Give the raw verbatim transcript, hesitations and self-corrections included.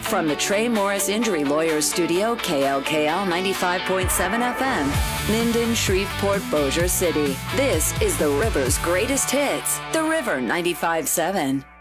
From the Trey Morris Injury Lawyers Studio, K L K L ninety-five point seven F M, Minden, Shreveport, Bossier City. This is the River's greatest hits, The River ninety-five point seven.